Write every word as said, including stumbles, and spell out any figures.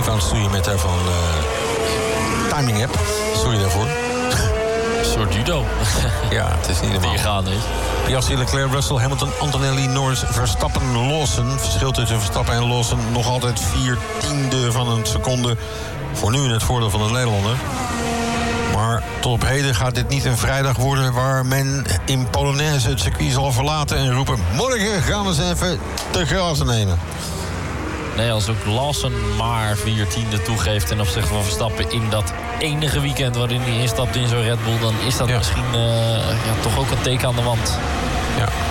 aan het stoeien met haar van uh, timing app. Sorry daarvoor. Een soort judo. Ja, het is niet normaal. Die gaan is. Piastri, Leclerc, Russell, Hamilton, Antonelli, Norris, Verstappen, Lawson. Verschil tussen Verstappen en Lawson nog altijd vier tiende van een seconde. Voor nu in het voordeel van de Nederlander. Maar tot op heden gaat dit niet een vrijdag worden waar men in Polonaise het circuit zal verlaten en roepen: morgen gaan we eens even te grazen nemen. Nee, als ook Lawson maar vier tiende toegeeft ten opzichte van Verstappen in dat enige weekend waarin hij instapt in zo'n Red Bull, dan is dat ja. misschien uh, ja, toch ook een teken aan de wand. Ja.